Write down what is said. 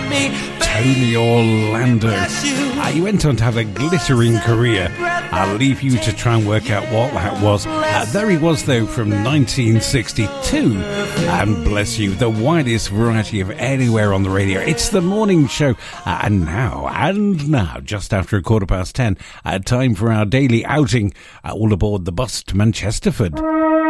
Tony Orlando. You went on to have a glittering career. I'll leave you to try and work out what that was. There he was, though, from 1962. And bless you, the widest variety of anywhere on the radio. It's the morning show. And now, just after 10:15, time for our daily outing. All aboard the bus to Manchesterford.